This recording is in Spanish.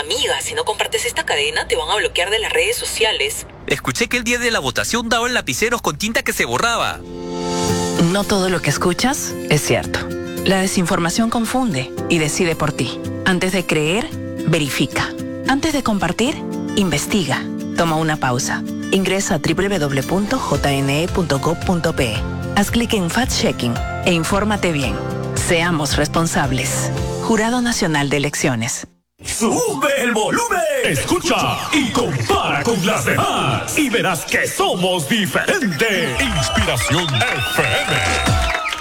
Amiga, si no compartes esta cadena, te van a bloquear de las redes sociales. Escuché que el día de la votación daban lapiceros con tinta que se borraba. No todo lo que escuchas es cierto. La desinformación confunde y decide por ti. Antes de creer, verifica. Antes de compartir, investiga. Toma una pausa. Ingresa a www.jne.gov.pe. Haz clic en Fact-Checking e infórmate bien. Seamos responsables. Jurado Nacional de Elecciones. ¡Sube el volumen! Escucha y compara con las demás y verás que somos diferentes. Inspiración FM.